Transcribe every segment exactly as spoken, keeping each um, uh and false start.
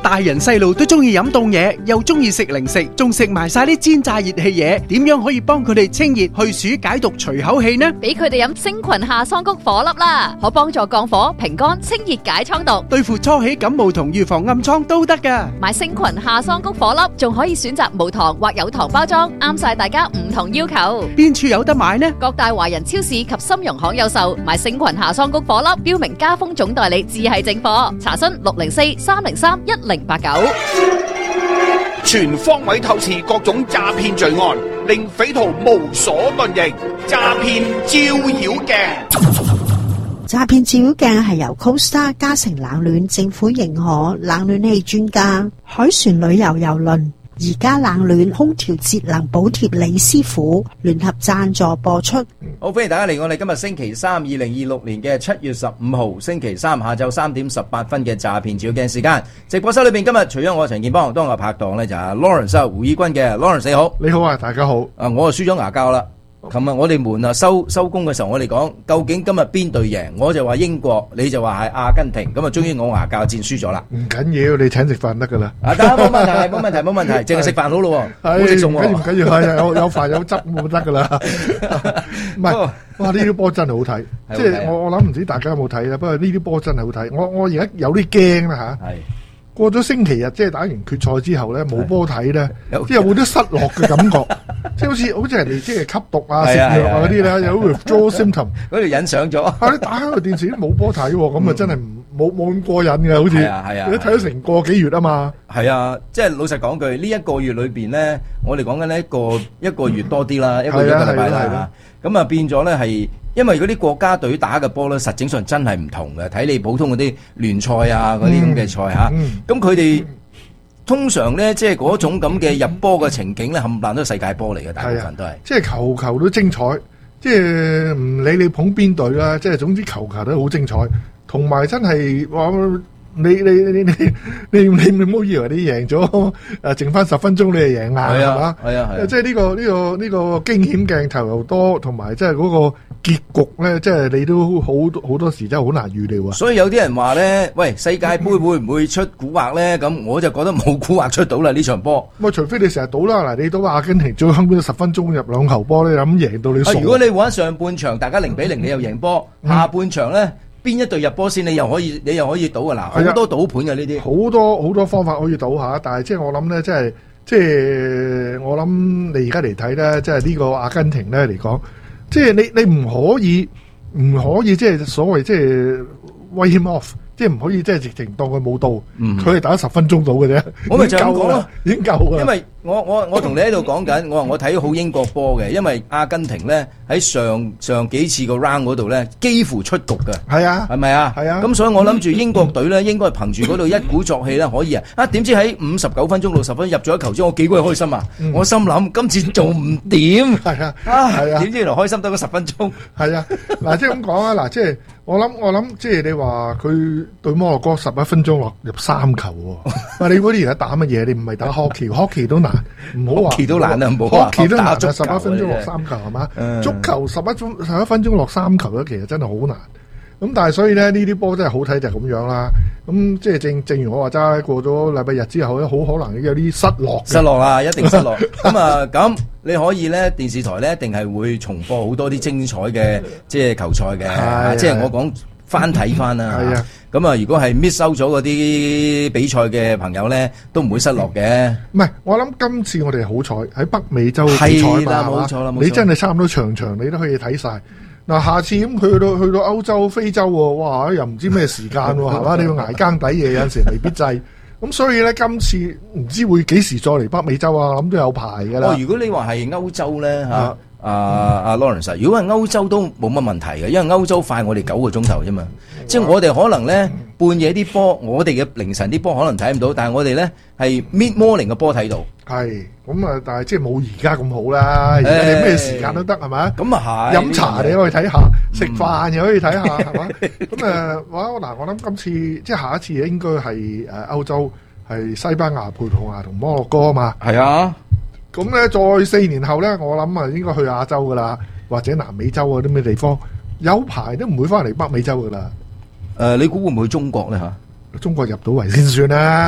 大人細路都中意飲凍嘢，又中意食零食，仲食埋晒啲煎炸熱氣嘢，點樣可以幫佢哋清熱去暑解毒除口氣呢？ 俾佢哋飲星群夏桑菊火粒啦，可幫助降火平肝清熱解瘡毒， 對付初起感冒同預防暗瘡都得噶。 買星群夏桑菊火粒仲可以選擇無糖或有糖包裝，啱晒大家唔同要求。 邊處有得買呢？ 各大華人超市及深融行有售。買星群夏桑菊火粒，標明家風總代理，自係正貨。查詢六零四三零三一零八九。 全方位透視各種詐騙罪案，令匪徒無所遁形。詐騙照妖鏡。 詐騙照妖鏡係由 Costa 嘉誠冷暖政府認可冷暖氣專家海船旅遊郵輪而家冷暖空調節能補貼李師傅聯合贊助播出。 好，歡迎大家嚟我哋今日星期三，二零二六年嘅七月十五號星期三下晝三點十八分嘅詐騙照妖鏡時間。直播室裏邊今日除咗我陳健邦，當我拍檔咧就係 Lawrence 胡以軍嘅 Lawrence， 你好。 你好啊，大家好。 啊，我啊輸咗牙膠啦。琴日我哋門啊收收工嘅時候，我哋講究竟今日邊隊贏，我就話英國，你就話係阿根廷，咁啊終於我牙膠戰輸咗啦。 唔緊要，你請食飯得噶啦。 啊得，冇問題，冇問題，冇問題，淨係食飯好咯，冇食餸喎。 唔緊要，係有有飯有汁冇得噶啦。唔係，哇！呢啲波真係好睇，即係我我諗唔知大家有冇睇啦。不過呢啲波真係好睇，我我而家有啲驚啦吓。係。過咗星期日，即係打完決賽之後咧，冇波睇咧，即係有冇啲失落嘅感覺，即係好似好似人哋即係吸毒啊、食藥啊嗰啲咧，有 withdrawal symptom， 嗰條癮上咗。 啊！你打開個電視都冇波睇，咁啊真係冇冇咁過癮嘅，好似。係啊係啊，你睇咗成個幾月啊嘛。 係啊，即係老實講句，呢一個月裏邊咧，我哋講緊呢一個一個月多啲啦，一個月一個禮拜啦。咁啊變咗咧係。因為嗰啲國家隊打嘅波咧，實際上真係唔同嘅。睇你普通嗰啲聯賽啊，嗰啲咁嘅賽嚇，咁佢哋通常咧，即係嗰種咁嘅入波嘅情景咧，冚唪唥都係世界波嚟嘅，大部分都係。即係球球都精彩，即係唔理你捧邊隊啦，即係總之球球都好精彩，同埋真係話。你你你你你你你唔好以為你贏咗，誒剩翻十分鐘你係贏硬係嘛？係啊係。即係呢個呢個呢個驚險鏡頭又多，同埋即係嗰個結局咧，即係你都好好多時真係好難預料啊。 所以有啲人話咧，喂，世界盃會唔會出蠱惑咧？咁我就覺得冇蠱惑出到啦呢場波。 咁除非你成日賭啦，嗱，你賭阿根廷最後尾十分鐘入兩球波咧，咁贏到你傻。 如果你玩上半場大家零比零，你又贏波，下半場咧。邊一隊入波先？你又可以，你又可以賭啊！嗱，好多賭盤嘅呢啲， 好多好多方法可以賭下。但係即係我諗咧，即係即係我諗你而家嚟睇咧，即係呢個阿根廷咧嚟講，即係你你唔可以唔可以即係所謂即係 write him off。即係唔可以，即係直情當佢冇到，佢係打十分鐘到嘅啫。 我咪就咁講咯， 已經夠啦。 因為我我我同你喺度講緊，我話我睇好英國波嘅，因為阿根廷咧喺上上幾次個 round 嗰度咧，幾乎出局嘅。 係啊， 係咪啊？ 係啊。 咁所以我諗住英國隊咧，應該係憑住嗰度一鼓作氣咧，可以啊！啊點知喺五十九分鐘六十分入咗一球之後，我幾鬼開心啊！我心諗今次做唔掂。係啊，啊係啊。點知原來開心得嗰十分鐘。係啊， 嗱即係咁講啊，嗱即係。我諗我諗，即係你話佢對摩洛哥十一分鐘落入三球喎。啊，你嗰啲而家打乜嘢？你唔係打 hockey，hockey 都難，唔好話 hockey 都難啊，唔好話 hockey 都難啊，十十一分鐘落三球係嘛？足球十一鐘十一分鐘落三球咧，其實真係好難。咁但係所以咧，呢啲波真係好睇就係咁樣啦。咁即係正正如我話齋，過咗禮拜日之後咧，好可能有啲失落。 失落啊，一定失落。咁啊，咁你可以咧，電視台咧一定係會重播好多啲精彩嘅即係球賽嘅。即係我講翻睇翻啦。係啊。咁啊，如果係 miss 收咗嗰啲比賽嘅朋友咧，都唔會失落嘅。 唔係，我諗今次我哋好彩喺北美洲比賽嘛， 冇錯啦，冇錯。 你真係差唔多場場你都可以睇晒。嗱，下次咁去到去到歐洲、非洲喎，哇！又唔知咩時間喎，係嘛？你要捱更抵夜，有陣時未必制。咁所以咧，今次唔知會幾時再嚟北美洲啊？諗都有排㗎啦。 哦，如果你話係歐洲咧嚇。啊阿 Lawrence， 如果係歐洲都冇乜問題嘅，因為歐洲快我哋九個鐘頭啫嘛，即係我哋可能咧半夜啲波，我哋嘅凌晨啲波可能睇唔到，但係我哋咧係 mid morning 嘅波睇到。係，咁啊，但係即係冇而家咁好啦。而家你咩時間都得係咪？咁啊係。飲茶你可以睇下，食飯又可以睇下，係嘛？咁誒，哇嗱，我諗今次即係下一次應該係誒歐洲係西班牙、葡萄牙同摩洛哥啊嘛。係啊。咁咧，再四年後咧，我諗啊，應該去亞洲噶啦，或者南美洲啊啲咩地方，有排都唔會翻嚟北美洲噶啦。誒、呃，你估會唔會去中國咧嚇？中國入到圍先算啦。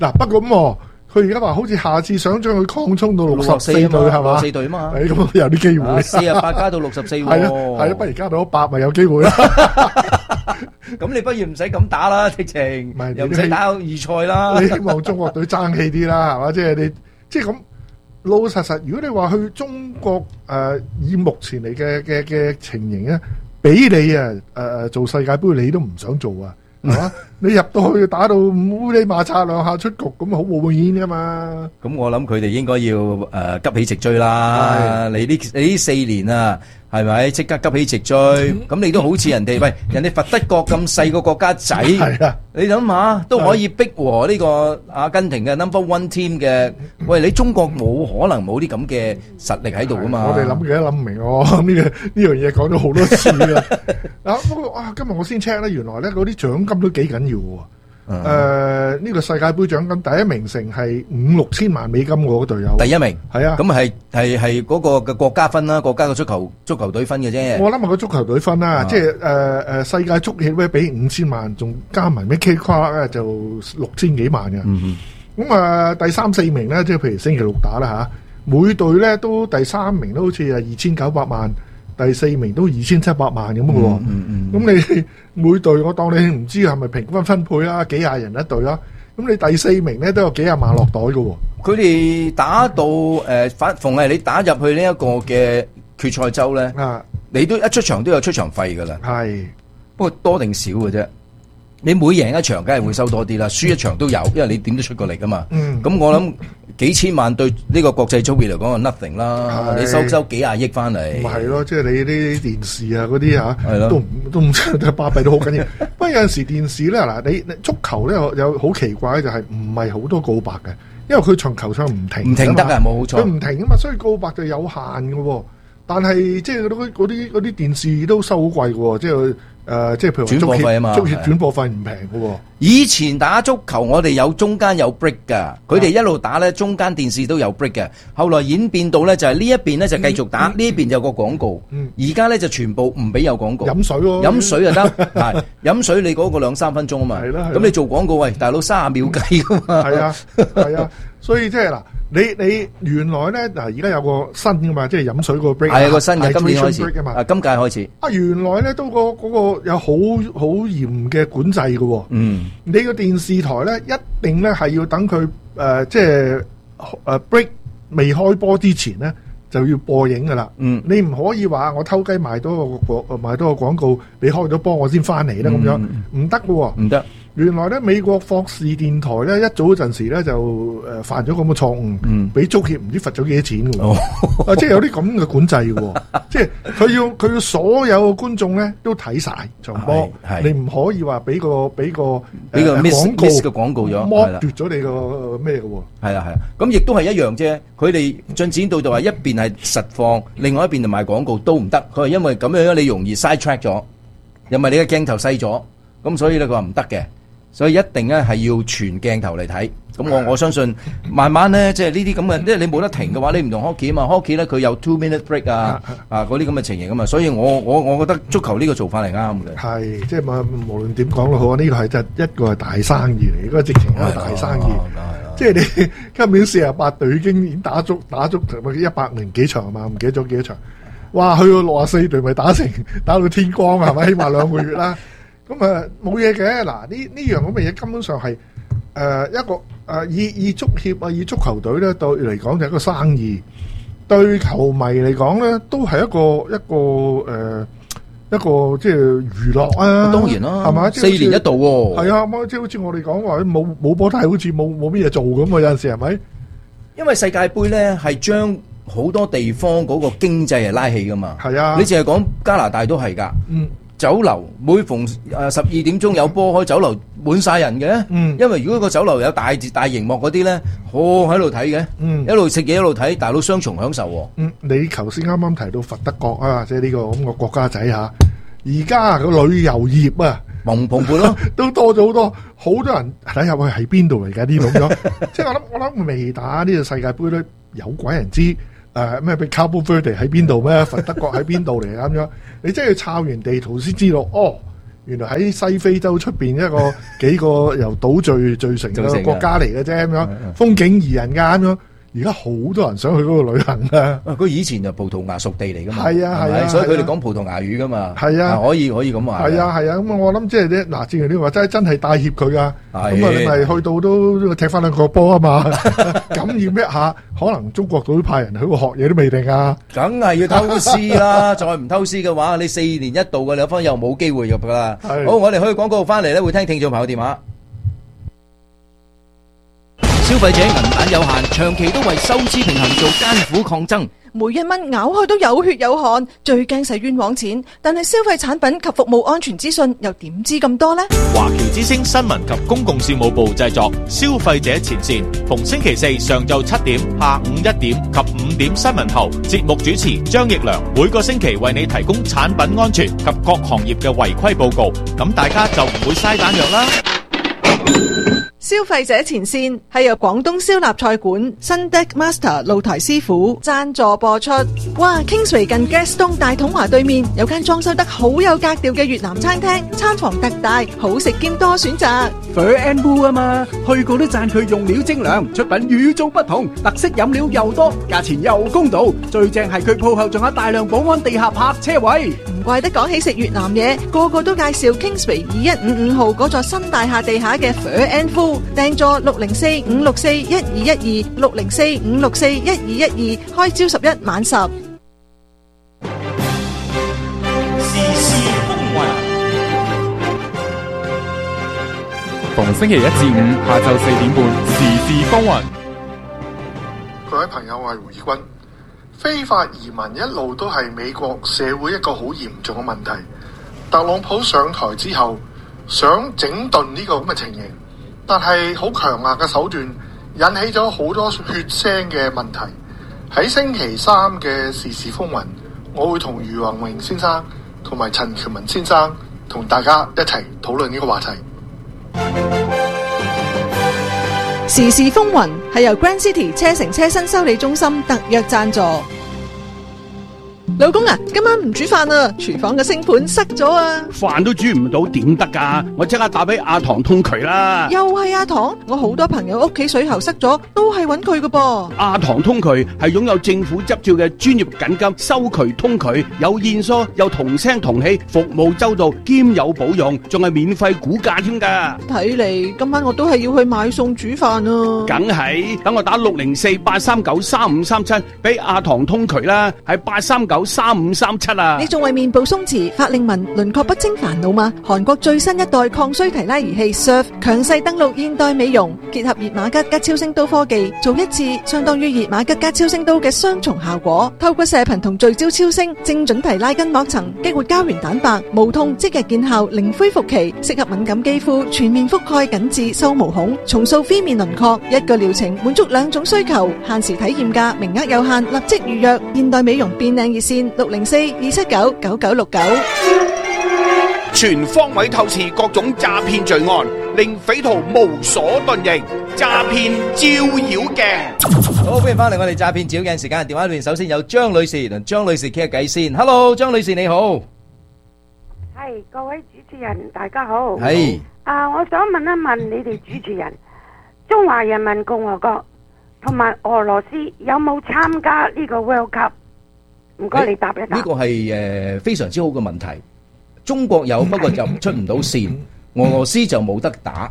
嗱，不過咁喎，佢而家話好似下次想將佢擴充到六十四隊啊嘛， 係嘛？ 四隊啊嘛， 係咁有啲機會。 四十八加到六十四喎。 係咯，係咯，不如加到一百咪有機會啦。 咁你不如唔使咁打啦，直情唔係又唔使打預賽啦。 你希望中國隊爭氣啲啦，係嘛？即係你即係咁老老實實。如果你話去中國誒、呃，以目前嚟嘅嘅嘅情形咧，俾你啊誒、呃、做世界盃，你都唔想做啊，係嘛？你入到去打到烏哩馬擦兩下出局，咁好冇面噶嘛？ 咁我諗佢哋應該要誒、呃、急起直追啦。你呢你呢四年啊，係咪即刻急起直追？咁你都好似人哋，喂，人哋佛得角咁細個國家仔， 係啊， 你諗下都可以逼和呢個阿根廷嘅 number one team 嘅。喂，你中國冇可能冇啲咁嘅實力喺度噶嘛？ 我哋諗嘅都諗唔明喎，呢個呢樣嘢講咗好多次啦。嗱，不過啊，今日我先 check 咧，原來咧嗰啲獎金都幾緊要喎。誒，呢個世界盃獎金第一名成係五六千萬美金喎，嗰隊友第一名係啊， 咁係係係嗰個嘅國家分啦，國家嘅足球足球隊分嘅啫。 我諗係個足球隊分啦，即係誒誒世界足協咧俾五千萬，仲加埋咩 K 跨咧就六千幾萬嘅。咁啊第三四名咧，即係譬如星期六打啦吓，每隊咧都第三名都好似係二千九百萬。第四名都二千七百萬咁嘅喎，咁、嗯嗯、你每隊我當你唔知係咪平均分配啦，幾廿人一隊啦，咁你第四名咧都有幾廿萬落袋嘅喎。 佢哋打到誒，反、呃、逢係你打入去呢一個嘅決賽周咧，啊，你都一出場都有出場費㗎啦。係，不過多定少嘅啫。你每贏一場，梗係會收多啲啦。輸一場都有，因為你點都出過嚟噶嘛。咁、嗯、我諗幾千萬對呢個國際足協嚟講係 nothing 啦。你收收幾廿億翻嚟，咪係咯？即係你啲電視啊嗰啲嚇，都唔都唔得巴閉都好緊要。不過有陣時電視咧嗱，你足球咧有有好奇怪就係唔係好多告白嘅，因為佢場球場唔停，唔停得啊，冇錯，佢唔停啊嘛，所以告白就有限嘅喎。但係即係嗰啲啲啲電視都收好貴嘅喎，即係。誒、呃，即係譬如轉播費啊嘛，足協轉播費唔平嘅喎。以前打足球，我哋有中間有 break 噶，佢哋一路打咧，中間電視都有 break 嘅。後來演變到咧，就係呢一邊咧就繼續打，呢、嗯、一邊有個廣告。而家咧就全部唔俾有廣告。飲水咯，飲水就得，係飲水你嗰個兩三分鐘啊嘛。係啦，咁你做廣告，喂，大佬三十秒計噶嘛。係啊，係啊，所以即係嗱。你你原來咧嗱，而家有個新嘅嘛，即係飲水個 break 係個新嘅，今年開始啊，今屆開始啊，原來咧都個嗰個有好好嚴嘅管制嘅喎。嗯，你個電視台咧一定咧係要等佢誒即係誒 break 未開波之前咧就要播映㗎啦。嗯，你唔可以話我偷雞賣多個廣賣多個廣告，你開咗波我先翻嚟啦咁樣，唔得嘅喎，唔得。原來咧，美國霍士電台咧一早嗰陣時咧就誒犯咗咁嘅錯誤，俾足協唔知罰咗幾多錢嘅喎，啊，即係有啲咁嘅管制嘅喎，即係佢要佢要所有嘅觀眾咧都睇晒場波，你唔可以話俾個俾個俾個 miss miss 嘅廣告咗，剝奪咗你個咩嘅喎？係啊係啊，咁亦都係一樣啫。佢哋進展到就話一邊係實況，另外一邊就賣廣告都唔得。佢係因為咁樣你容易 side track 咗，又咪你嘅鏡頭細咗，咁所以咧佢話唔得嘅。所以一定咧係要全鏡頭嚟睇，咁我我相信慢慢咧，即係呢啲咁嘅，即係你冇得停嘅話，你唔同 hockey 啊嘛 ，hockey 咧佢有 two minute break 啊啊嗰啲咁嘅情形啊嘛，所以我我我覺得足球呢個做法係啱嘅。係，即係無無論點講都好，呢個係真一個係大生意嚟，嗰個直情係大生意。即係你今年四十八隊已經已經打足打足一百零幾場啊嘛，唔記得咗幾多場。哇，去到六十四隊咪打成打到天光係咪？起碼兩個月啦。咁啊冇嘢嘅，嗱呢呢樣咁嘅嘢根本上係誒、呃、一個誒、呃、以以足協啊以足球隊咧對嚟講就係一個生意，對球迷嚟講咧都係一個一個誒、呃、一個即係娛樂啊，當然啦，係嘛？四年一度喎，係啊，咁即係好似我哋講話冇冇波睇，好似冇冇乜嘢做咁啊！有陣時係咪？因為世界盃咧係將好多地方嗰個經濟係拉起噶嘛，係啊，你淨係講加拿大都係㗎，嗯。酒樓每逢誒十二點鐘有波開，酒樓滿晒人嘅。嗯，因為如果個酒樓有大大熒幕嗰啲咧，好喺度睇嘅。嗯，一路食嘢一路睇，大佬雙重享受喎。嗯，你頭先啱啱提到佛得角啊，即係呢個咁個國家仔嚇，而家個旅遊業啊，蓬蓬勃咯，都多咗好多，好多人睇入去係邊度嚟㗎？呢種咗，即係我諗我諗未打呢個世界盃咧，有鬼人知。誒咩？俾 Cabo Verde 喺邊度咩？佛得角喺邊度嚟咁樣？你真係要抄完地圖先知道。哦， 原來喺西非洲出邊一個幾個由島聚聚成嘅國家嚟嘅啫，咁樣風景宜人㗎咁樣。而家好多人想去嗰度旅行啊！ 佢以前就葡萄牙屬地嚟噶嘛， 係啊係啊， 所以佢哋講葡萄牙語噶嘛， 係啊， 可以可以咁話。係啊係啊，咁我諗即係咧，嗱，正如你話真真係帶挈佢啊，咁啊你咪去到都踢翻兩個波啊嘛，感染一下，可能中國隊派人去度學嘢都未定啊！ 梗係要偷師啦，再唔偷師嘅話，你四年一度嘅兩方又冇機會入噶啦。好，我哋去廣告翻嚟咧，會聽聽眾朋友電話。消費者銀彈有限，長期都為收支平衡做艱苦抗爭。 每一蚊咬開都有血有汗，最驚使冤枉錢。但係消費產品及服務安全資訊又點知咁多呢？ 華僑之聲新聞及公共事務部製作，消費者前線，逢星期四上晝七點、下午一點及五點新聞後，節目主持張奕良每個星期為你提供產品安全及各行業嘅違規報告，咁大家就唔會嘥彈藥啦。 消費者前線係由廣東燒臘菜館新 Deck Master 露台師傅贊助播出。哇 Kingsway 近 Gaston 大統華對面有間裝修得好有格調嘅越南餐廳，餐房特大，好食兼多選擇。 Fur and Wool 啊嘛，去過都讚佢用料精良，出品與眾不同，特色飲料又多，價錢又公道，最正係佢鋪後仲有大量保安地下泊車位。 唔怪得講起食越南嘢，個個都介紹 Kingsway 二一五五號嗰座新大廈地下嘅 Fur and Wool。訂座六零四五六四一二一二六零四五六四一二一二，開朝十一晚十。 時事風雲，逢星期一至五下晝四點半，時事風雲。 各位朋友，我係胡義君。非法移民一路都係美國社會一個好嚴重嘅問題。特朗普上台之後，想整頓呢個咁嘅情形。但係好強硬嘅手段引起咗好多血腥嘅問題。喺星期三嘅時事風雲，我會同余宏榮先生同埋陳權文先生同大家一齊討論呢個話題。 時事風雲係由 Grand City 車城車新修理中心特約贊助。老公啊，今晚唔煮飯啊，廚房嘅星盤塞咗啊！ 飯都煮唔到點得噶？我即刻打俾阿唐通渠啦！ 又係阿唐，我好多朋友屋企水喉塞咗，都係揾佢噶噃。 阿唐通渠係擁有政府執照嘅專業緊急收渠通渠，有現疏，有同聲同氣，服務周到，兼有保用，仲係免費估價添噶。 睇嚟今晚我都係要去買餸煮飯啊！ 梗係，等我打六零四八三九三五三七俾阿唐通渠啦，係八三九三五三七啊！ 你仲為面部鬆弛、法令紋、輪廓不清煩惱嗎？韓國最新一代抗衰提拉儀器 Surf 強勢登陸現代美容，結合熱瑪吉加超聲刀科技，做一次相當於熱瑪吉加超聲刀嘅雙重效果。透過射頻同聚焦超聲，精準提拉筋膜層，激活膠原蛋白，無痛即日見效，零恢復期，適合敏感肌膚，全面覆蓋緊致收毛孔，重塑 V 面輪廓。一個療程滿足兩種需求，限時體驗價，名額有限，立即預約。現代美容變靚熱線六零四二七九九九六九。 全方位透視各種詐騙罪案，令匪徒無所遁形。詐騙照妖鏡， 好，歡迎翻嚟我哋詐騙照妖鏡時間。電話裏面首先有張女士，同張女士傾下偈先。Hello， 張女士你好。 係各位主持人，大家好。 係。 啊，我想問一問你哋主持人，中華人民共和國同埋俄羅斯有冇參加呢個 World Cup？唔該，你答一答。 呢個係誒非常之好嘅問題。中國有，不過就出唔到線；俄羅斯就冇得打。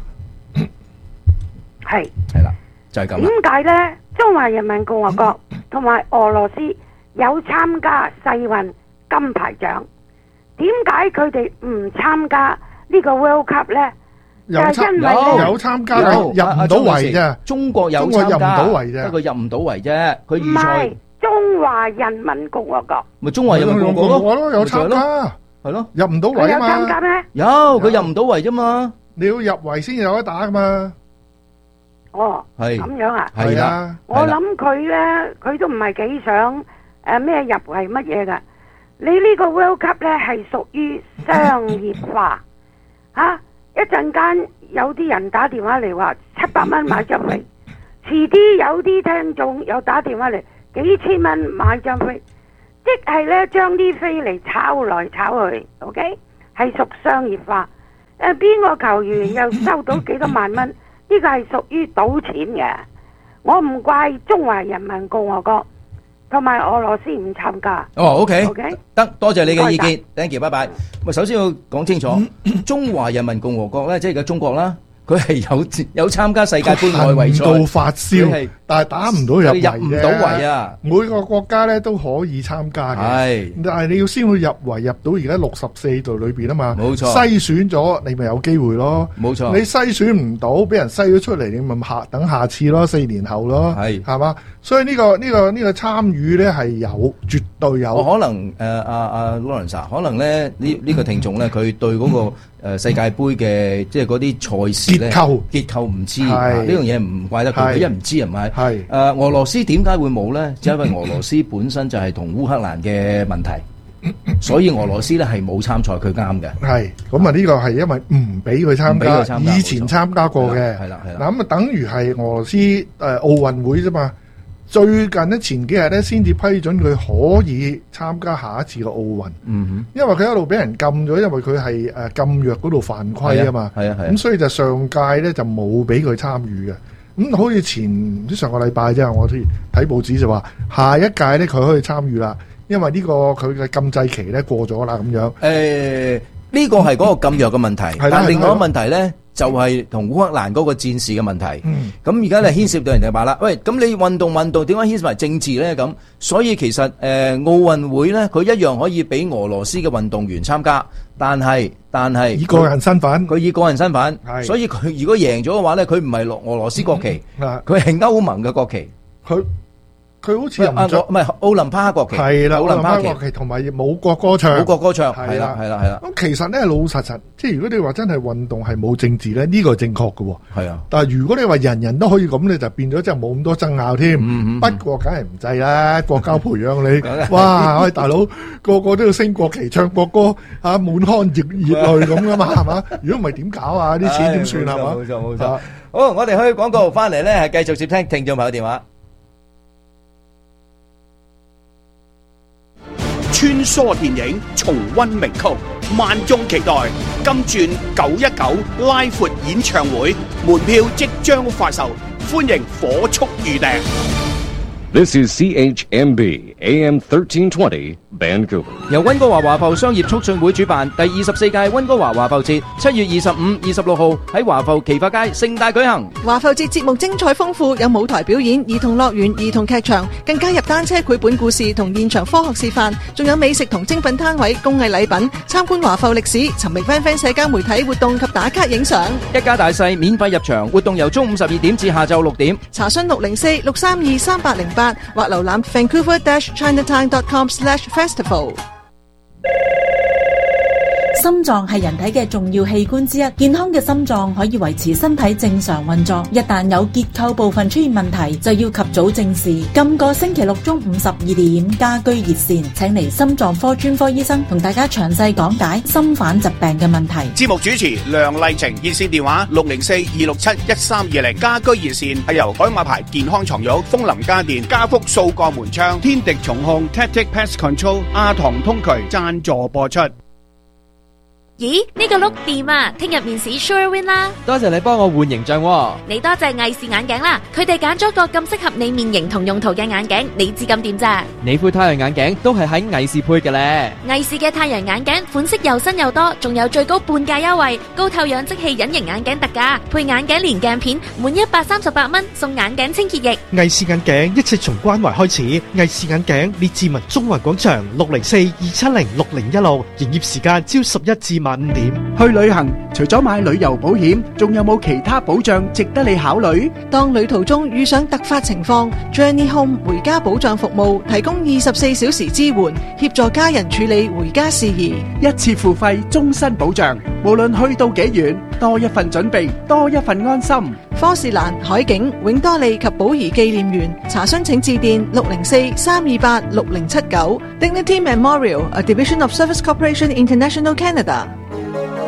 係係啦，就係咁啦。 點解呢？中華人民共和國同埋俄羅斯有參加世運金牌獎，點解佢哋唔參加呢個 World Cup 呢？ 有參有有參加，入唔到圍啫。 中國有參加，不過入唔到圍啫。佢預賽。 中華人民共和國咪中華人民共和國咯， 有參加， 係咯， 入唔到圍啊嘛。 有參加咩？ 有，佢入唔到圍啫嘛。 你要入圍先有得打噶嘛。 哦， 係咁樣啊。 係啦， 我諗佢咧，佢都唔係幾想誒咩入圍乜嘢噶。你呢個 World Cup 咧係屬於商業化吓，一陣間有啲人打電話嚟話七百蚊買張飛，遲啲有啲聽眾有打電話嚟。幾千蚊買張飛，即係咧將啲飛嚟炒來炒去 ，OK？ 係屬商業化。誒，邊個球員又收到幾多萬蚊？呢個係屬於賭錢嘅。我唔怪中華人民共和國同埋俄羅斯唔參加。 哦 ，OK， OK， 得，多謝你嘅意見 ，thank you，拜拜。咁首先要講清楚，中華人民共和國咧，即係而家中國啦。佢係有有參加世界盃外圍賽， 到發燒，但係打唔到入圍， 入唔到圍啊！ 每個國家咧都可以參加嘅，但係你要先去入圍，入到而家六十四隊裏邊啊嘛， 冇錯。 篩選咗你咪有機會咯， 冇錯。 你篩選唔到，俾人篩咗出嚟，你咪下等下次咯，四年後咯，係係嘛？所以呢個呢個呢個參與咧係有，絕對有。 我可能誒阿阿 Lawrence 可能咧呢呢個聽眾咧，佢對嗰個。誒世界盃嘅即係嗰啲賽事咧結構結構唔知呢樣嘢唔怪得佢，佢一唔知係咪？係誒、呃、俄羅斯點解會冇咧？就因為俄羅斯本身就係同烏克蘭嘅問題，所以俄羅斯咧係冇參賽，佢啱嘅。係咁啊！呢個係因為唔俾佢參加，參加以前參加過嘅。係啦係啦。嗱咁啊，等於係俄羅斯誒、呃、奧運會啫嘛。最近咧前幾日咧先至批准佢可以參加下一次嘅奧運，嗯哼，因為佢一路俾人禁咗，因為佢係誒禁藥嗰度犯規啊嘛，係啊係啊，咁所以就上屆咧就冇俾佢參與嘅，咁好似前唔知上個禮拜啫，我睇睇報紙就話下一屆咧佢可以參與啦，因為呢個佢嘅禁制期咧過咗啦咁樣。誒，呢個係嗰個禁藥嘅問題，但另外一個問題咧。就係同烏克蘭嗰個戰事嘅問題，咁而家你牽涉到人哋話啦，喂，咁你運動運動點解牽涉埋政治咧？咁所以其實誒、呃、奧運會咧，佢一樣可以俾俄羅斯嘅運動員參加，但係但係以個人身份， 佢以個人身份，所以佢如果贏咗嘅話咧，佢唔係落俄羅斯國旗，佢係歐盟嘅國旗，佢。 佢好似又唔着， 唔係奧林匹克國旗，係啦，奧林匹克國旗同埋冇國歌唱， 冇國歌唱，係啦，係啦，係啦。 咁其實咧老實實，即係如果你話真係運動係冇政治咧，呢個係正確嘅，係啊。但係如果你話人人都可以咁咧，就變咗即係冇咁多爭拗添。不過梗係唔制啦，國家培養你，哇！喂，大佬個個都要升國旗、唱國歌，嚇滿腔熱熱淚咁噶嘛，係嘛？如果唔係點搞啊？啲錢點算係嘛？ 冇錯冇錯。好，我哋去廣告翻嚟咧，係繼續接聽聽眾朋友電話。 穿梭電影，重溫名曲，萬眾期待金鑽九一九拉闊演唱會，門票即將發售，歡迎火速預訂。 This is C H M B A M thirteen twenty Vancouver。 由溫哥華華埠商業促進會主辦第二十四屆溫哥華華埠節，七月二十五、二十六號喺華埠奇發街盛大舉行。 華埠節節目精彩豐富，有舞台表演、兒童樂園、兒童劇場，更加入單車繪本故事同現場科學示範，仲有美食同精品攤位、工藝禮品，參觀華埠歷史，尋覓 friend friend 社交媒體活動及打卡影相。 一家大細免費入場，活動由中午十二點至下晝六點。 查詢六零四六三二三八零八或瀏覽 vancouver dash chinatown dot com slash festival。 心臟係人體嘅重要器官之一，健康嘅心臟可以維持身體正常運作。一旦有結構部分出現問題，就要及早正視。今個星期六中午十二點，家居熱線請嚟心臟科專科醫生同大家詳細講解心瓣疾病嘅問題。 節目主持梁麗晴，熱線電話六零四二六七一三二零。家居熱線係由海馬牌健康床褥、風林家電、家福數個門窗、天敵重控、Tactic Pest Control、亞堂通渠贊助播出。 咦，呢個碌掂啊！聽日面試 Sure Win 啦！ 多謝你幫我換形象喎。 你多謝藝視眼鏡啦，佢哋揀咗個咁適合你面型同用途嘅眼鏡，你知咁掂咋？ 你副太陽眼鏡都係喺藝視配嘅咧。 藝視嘅太陽眼鏡款式又新又多，仲有最高半價優惠，高透氧即棄隱形眼鏡特價，配眼鏡連鏡片，滿一百三十八蚊送眼鏡清潔液。 藝視眼鏡一切從關懷開始，藝視眼鏡列治文中環廣場六零四二七零六零一六，營業時間朝十一至晚五點。 去旅行除咗買旅遊保險，仲有冇其他保障值得你考慮？ 當旅途中遇上突發情況 ，Journey Home 回家保障服務提供二十四小時支援，協助家人處理回家事宜， 一次付費，終身保障。無論去到幾遠，多一份準備，多一份安心。 科士蘭、海景、永多利及寶儀紀念園查詢請致電六零四三二八六零七九。Dignity Memorial, a division of Service Corporation International Canada。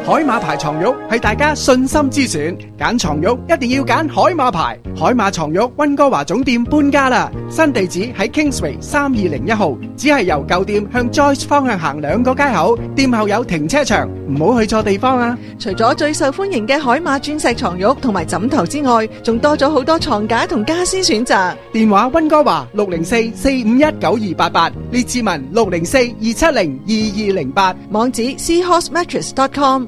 海馬牌床褥係大家信心之選，揀床褥一定要揀海馬牌。海馬床褥溫哥華總店搬家啦，新地址喺 Kingsway 三二零一號，只係由舊店向 Joyce 方向行兩個街口，店後有停車場，唔好去錯地方啊！ 除咗最受歡迎嘅海馬鑽石床褥同埋枕頭之外，仲多咗好多床架同家私選擇。 電話溫哥華六零四四五一九二八八，列志文六零四二七零二二零八， 網址 seahorse mattress dot com。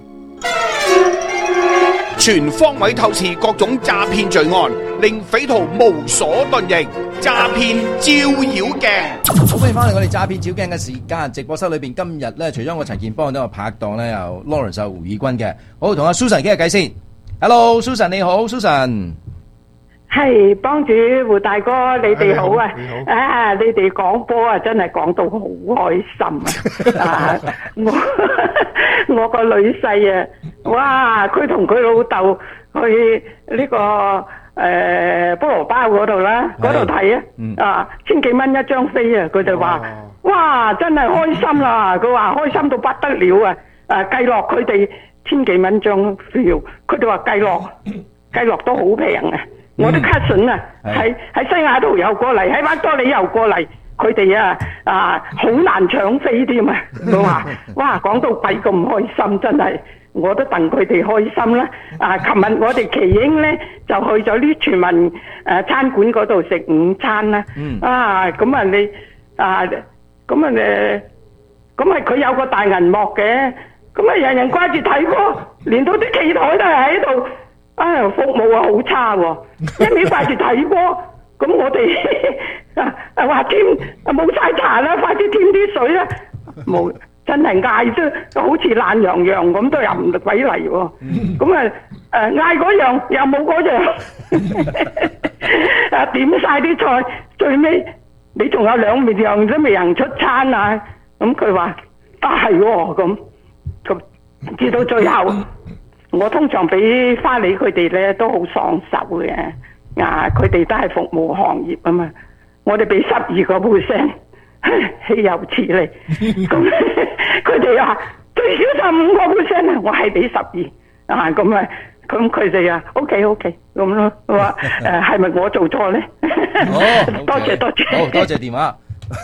全方位透視各種詐騙罪案，令匪徒無所遁形。詐騙照妖鏡， 好歡迎翻嚟我哋詐騙照鏡嘅時間。直播室裏邊今日咧，除咗我陳健邦，都有拍檔咧，有 Lawrence 有胡以軍嘅。好，同阿 Susan 傾下偈先。Hello Susan 你好 ，Susan。 係幫主胡大哥，你哋好啊！啊，你哋講波啊，真係講到好開心啊！啊，我我個女婿啊，哇，佢同佢老豆去呢個誒菠蘿包嗰度啦，嗰度睇啊，啊，千幾蚊一張飛啊，佢就話，哇，真係開心啦！佢話開心到不得了啊！誒，計落佢哋千幾蚊張票，佢哋話計落計落都好平啊！我啲 cousin 啊，喺喺西雅圖又過嚟，喺灣多利又過嚟，佢哋啊啊好難搶飛添啊！佢話哇，講到鬼咁開心，真係我都戥佢哋開心啦！啊，琴日我哋奇英咧就去咗呢全民誒餐館嗰度食午餐啦。啊，咁啊你啊咁啊誒，咁啊佢有個大銀幕嘅，咁啊人人掛住睇波，連到啲企台都係喺度。啊，服務啊好差喎，一味掛住睇波，咁我哋啊啊話添冇晒茶啦，快啲添啲水啦，冇真係嗌都好似懶洋洋咁，都又唔鬼嚟喎，咁啊誒嗌嗰樣又冇嗰樣，啊點晒啲菜，最尾你仲有兩味樣都未人出餐啊，咁佢話啊係喎，咁咁至到最後。我通常俾花梨佢哋咧都好爽手嘅，啊佢哋都係服務行業啊嘛，我哋俾十二個 percent， 豈有此理！咁佢哋話最少十五個 percent 啊，我係俾十二啊，咁啊咁佢哋啊 OK OK 咁咯，話誒係咪我做錯咧？多謝多謝， 好多謝電話。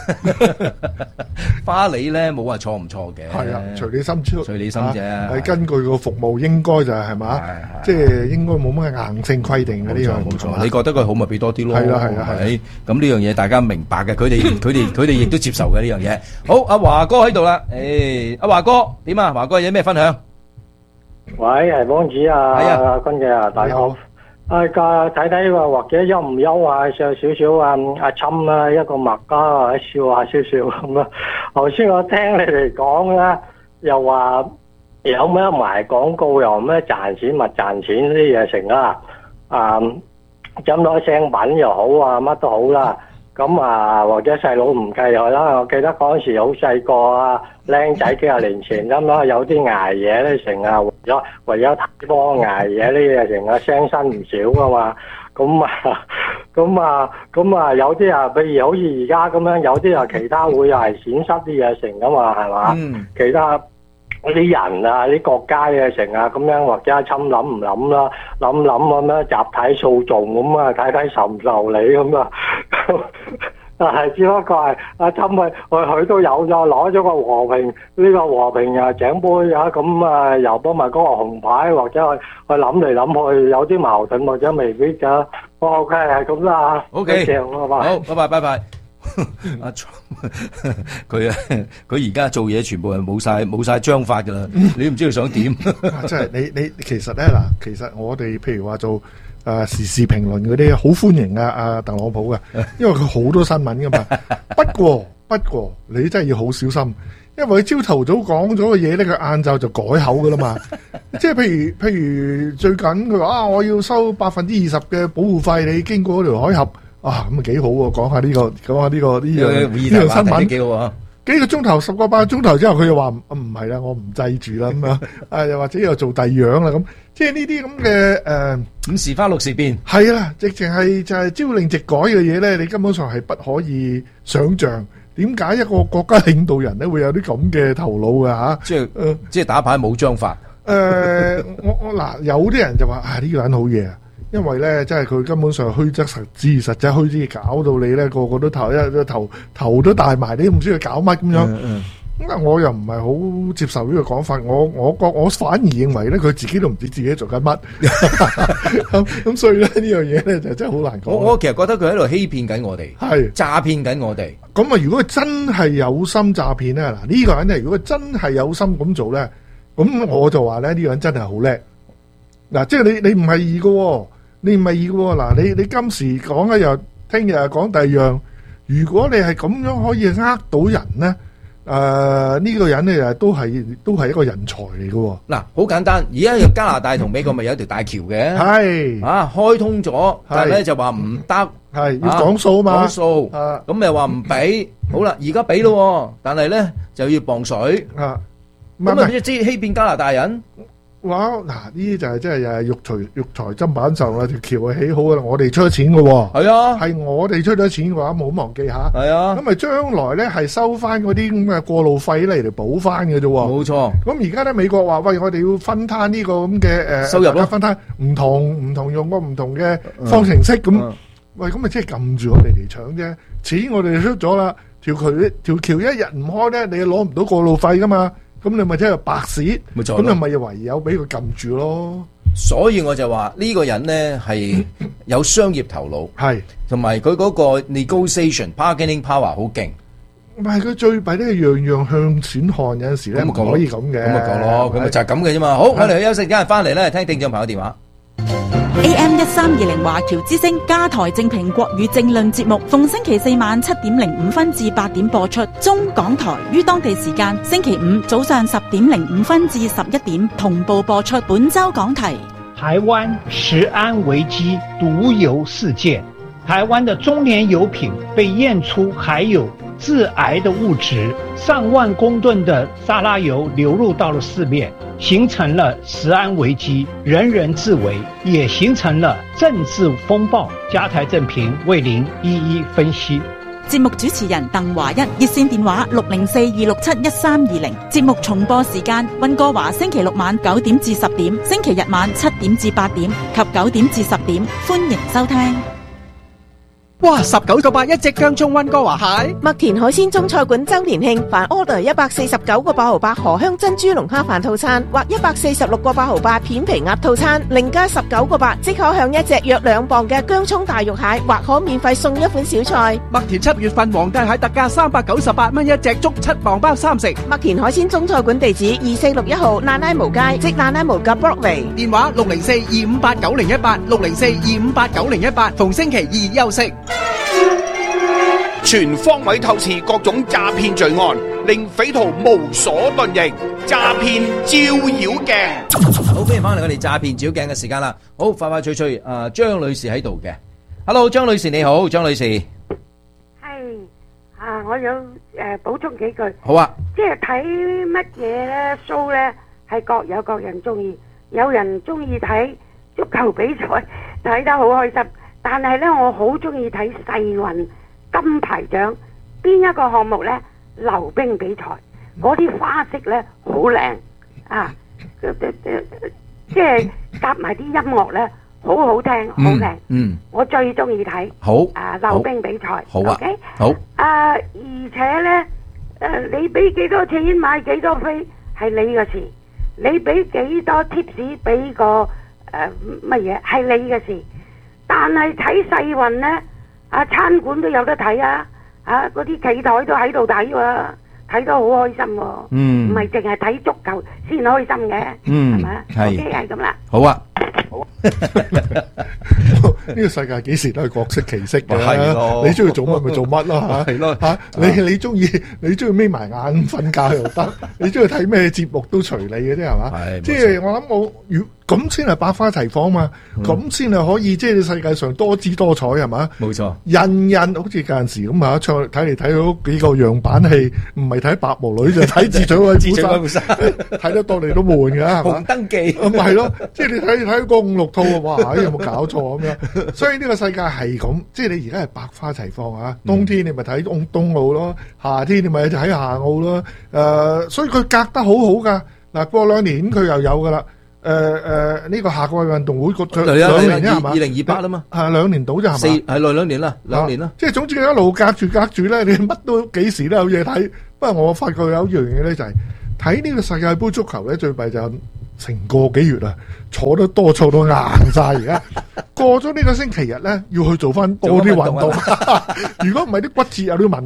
花梨咧冇話錯唔錯嘅， 係啊，隨你心出， 隨你心啫。 係根據個服務應該就係嘛，即係應該冇乜硬性規定嘅呢樣。 冇錯，你覺得佢好咪俾多啲咯。 係啦係啦係。 咁呢樣嘢大家明白嘅，佢哋佢哋佢哋亦都接受嘅呢樣嘢。好，阿華哥喺度啦。誒，阿華哥點啊？華哥有咩分享？ 喂，係幫主啊，係啊，君嘅啊，大家好。啊，個睇睇話或者憂唔憂啊，有少少啊阿侵啊一個麥家啊笑下少少咁啊。頭先我聽你哋講啦，又話有咩賣廣告，又咩賺錢咪賺錢呢啲嘢成啦。啊，飲咗聲品又好啊，乜都好啦。咁啊，或者細佬唔計佢啦。我記得嗰陣時好細個啊，僆仔幾廿年前咁啦，有啲捱夜咧成啊，為咗為咗睇波捱夜呢嘢成啊，聲身唔少噶嘛。咁啊，咁啊，咁啊，有啲啊，譬如好似而家咁樣，有啲啊其他會又係閃失啲嘢成噶嘛，係嘛？嗯、其他嗰啲人啊，啲國家嘅成啊，咁樣或者侵諗唔諗啦，諗諗咁樣集體訴訟咁啊，睇睇受唔受理咁啊。但係只不過係阿侵佢佢佢都有咗攞咗個和平呢、呢個和平啊獎杯啊，咁啊又幫埋嗰個紅牌，或者去去諗嚟諗去有啲矛盾或者未必㗎。O K 係咁啦。O K 好， 拜拜拜拜。阿佢啊，佢而家做嘢全部係冇晒冇晒章法噶啦，你都唔知佢想點。 即係你你其實咧嗱，其實我哋譬如話做誒、呃、時事評論嗰啲，好歡迎啊阿特朗普嘅，因為佢好多新聞噶嘛。不過不過你真係要好小心，因為佢朝頭早講咗嘅嘢咧，佢晏晝就改口噶啦嘛。即係譬如譬如最近佢話啊，我要收百分之二十嘅保護費，你經過嗰條海峽。啊，咁啊幾好喎！講下呢個，講下呢個呢樣呢樣新聞幾好啊！幾個鐘頭，十個八個鐘頭之後，佢又話唔係啦，我唔制住啦咁樣，啊又或者又做第二樣啦咁，即係呢啲咁嘅誒， 五時花六時變， 係啦，直情係就係朝令夕改嘅嘢咧，你根本上係不可以想像點解一個國家領導人咧會有啲咁嘅頭腦嘅嚇？ 即係即係打牌冇章法。 誒，我我嗱，有啲人就話啊，呢個人好嘢啊，因為咧，即係佢根本上虛則實之，實際虛之，搞到你咧個個都頭一頭頭都大埋，你都唔知佢搞乜咁樣。咁啊，我又唔係好接受呢個講法，我我覺我反而認為咧，佢自己都唔知自己做緊乜。咁咁所以咧呢樣嘢咧就真係好難講。 我我其實覺得佢喺度欺騙緊我哋，係詐騙緊我哋。 咁啊，如果佢真係有心詐騙咧，嗱呢個人咧，如果真係有心咁做咧。咁我就話咧，呢、這個人真係好叻。嗱，即係你你唔係易嘅，你唔係易嘅。嗱，你你今時講一樣，聽日講第二樣。如果你係咁樣可以呃到人咧，誒、呃、呢、這個人咧都係都係一個人才嚟嘅。 嗱，好簡單，而家加拿大同美國咪有一條大橋嘅， 係啊開通咗，但係咧就話唔得， 係要講數嘛， 講數，咁又話唔俾。好啦，而家俾咯，但係咧就要磅水。 啊咁啊！知欺騙加拿大人， 哇！嗱，呢啲就係真係又係肉財肉財砧板上啦，條橋係起好啦，我哋出咗錢嘅喎。係啊，係我哋出咗錢嘅話，冇忘記下。係啊，咁咪將來咧係收翻嗰啲咁嘅過路費嚟嚟補翻嘅啫。 冇錯。咁而家咧美國話喂，我哋要分攤呢個咁嘅誒收入咯， 分攤唔同唔同用個唔同嘅方程式咁。嗯、喂，咁咪即係撳住我哋嚟搶啫。錢我哋出咗啦，條橋條橋一日唔開咧，你攞唔到過路費噶嘛。咁你咪真係白蝕，咁你咪唯有俾佢撳住咯。 所以我就話呢、這個人咧係有商業頭腦，係同埋佢嗰個 negotiation bargaining power 好勁。 唔係佢最弊咧，樣樣向錢看，有陣時咧唔可以咁嘅。 咁咪講咯，咁咪就係咁嘅啫嘛。好，我哋去休息，今日翻嚟咧聽聽眾朋友電話。 A M 一三二零華僑之聲加台正評國語政論節目，逢星期四晚七點零五分至八點播出。中港台於當地時間星期五早上十點零五分至十一點同步播出。本周講題： 台灣食安危機毒油事件。台灣的中年油品被驗出含有致癌的物質，上萬公噸的沙拉油流入到了市面，形成了食安危機，人人自危，也形成了政治風暴。加台正評為您一一分析。 節目主持人鄧華一，熱線電話六零四二六七一三二零。節目重播時間：溫哥華星期六晚九點至十點，星期日晚七點至八點及九點至十點。歡迎收聽。 哇！十九個八一隻薑蔥溫哥華蟹， 麥田海鮮中菜館周年慶，凡 order 一百四十九個八毫八荷香珍珠龍蝦飯套餐，或一百四十六個八毫八片皮鴨套餐，另加十九個八，即可享一隻約兩磅嘅薑蔥大肉蟹，或可免費送一款小菜。 麥田七月份皇帝蟹特價三百九十八蚊一隻，足七磅包三成。 麥田海鮮中菜館地址二四六一號蘭拉毛街，即蘭拉毛嘅 Broadway。 電話六零四二五八九零一八，六零四二五八九零一八，逢星期二休息。 全方位透視各種詐騙罪案，令匪徒無所遁形。詐騙照妖鏡， 好，歡迎翻嚟我哋詐騙照妖鏡嘅時間啦。好，快快脆脆，啊張女士喺度嘅 ，Hello 張女士你好，張女士， 係啊，我有誒補充幾句。 好啊， 即係睇乜嘢咧 show 咧，係各有各人中意，有人中意睇足球比賽，睇得好開心。但係咧，我好中意睇世運金牌獎，邊一個項目咧？溜冰比賽，嗰啲花式咧好靚啊！即係夾埋啲音樂咧，好好聽，好靚。嗯，我最中意睇。 好啊，溜冰比賽。 好啊。 OK。 好。 啊，而且咧，誒，你俾幾多錢買幾多飛係你嘅事，你俾幾多 tips 俾個誒乜嘢係你嘅事。但係睇世運咧，啊餐館都有得睇啊，啊嗰啲企台都喺度睇喎，睇得好開心喎。嗯，唔係淨係睇足球先開心嘅。嗯，係咪？係。OK，係咁啦。 好啊。 好。呢個世界幾時都係各色其色嘅。係咯。你中意做乜咪做乜咯嚇。係咯。嚇你你中意你中意眯埋眼瞓覺又得，你中意睇咩節目都隨你嘅啫係嘛？係。即係我諗我如。咁先係百花齊放嘛，咁先係可以即係世界上多姿多彩係嘛？冇錯，人人好似有陣時咁啊，出睇嚟睇到幾個樣板戲，唔係睇白毛女就睇智取威虎山，睇得多你都悶㗎係嘛？紅燈記咁咪係咯，即係你睇睇個五六套啊，哇！有冇搞錯咁樣？所以呢個世界係咁，即係你而家係百花齊放啊！冬天你咪睇東東澳咯，夏天你咪睇下澳咯，誒，所以佢隔得好好㗎。 嗱，過兩年佢又有噶啦。誒誒，呢個夏季運動會個嚟兩年啫係嘛？ 二零二八啦嘛， 係兩年到啫係嘛？ 四係耐兩年啦，兩年啦。 即係總之佢一路隔住隔住咧，你乜都幾時都有嘢睇。不過我發覺有一樣嘢咧，就係睇呢個世界盃足球咧，最弊就成個幾月啊，坐得多坐到硬晒而家。過咗呢個星期日咧，要去做翻多啲運動。如果唔係啲骨折有啲問題。